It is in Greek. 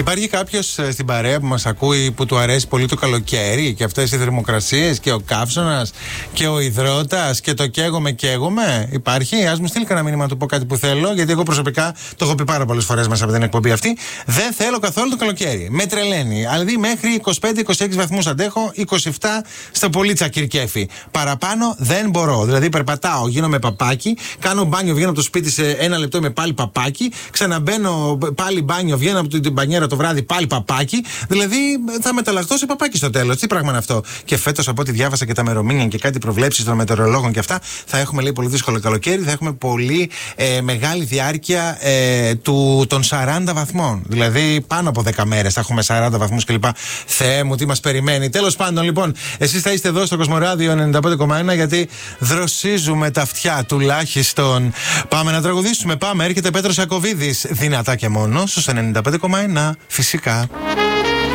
Υπάρχει κάποιος στην παρέα που μας ακούει που του αρέσει πολύ το καλοκαίρι και αυτές οι θερμοκρασίες και ο καύσωνας και ο υδρότας και το καίγομαι? Υπάρχει? Ας μου στείλει κανένα μήνυμα να του πω κάτι που θέλω, γιατί εγώ προσωπικά το έχω πει πάρα πολλές φορές μέσα από την εκπομπή αυτή. Δεν θέλω καθόλου το καλοκαίρι. Με τρελαίνει. Δηλαδή μέχρι 25-26 βαθμούς αντέχω, 27 στο πολύ τσακυρκέφι. Παραπάνω δεν μπορώ. Δηλαδή περπατάω, γίνομαι παπάκι, κάνω μπάνιο, βγαίνω από το σπίτι σε ένα λεπτό, είμαι πάλι παπάκι, ξαναμπαίνω πάλι μπάνιο, βγαίνω από την μπανιέρα το βράδυ πάλι παπάκι. Δηλαδή θα μεταλλαχθώ σε παπάκι στο τέλος. Τι πράγμα είναι αυτό? Και φέτος, από ό,τι διάβασα και τα ημερομήνια και κάτι προβλέψεις των μετεωρολόγων και αυτά, θα έχουμε λέει πολύ δύσκολο καλοκαίρι, θα έχουμε πολύ μεγάλη διάρκεια των 40 βαθμών. Δηλαδή πάνω από 10 μέρες θα έχουμε 40 βαθμούς κλπ. Θεέ μου, τι μας περιμένει. Τέλος πάντων, λοιπόν, εσείς θα είστε εδώ στο Κοσμοράδιο 95,1 γιατί δροσίζουμε τα αυτιά τουλάχιστον. Πάμε να τραγουδήσουμε, πάμε. Έρχεται Πέτρος Ιακωβίδης, δυνατά και μόνο στους 95,1 φυσικά.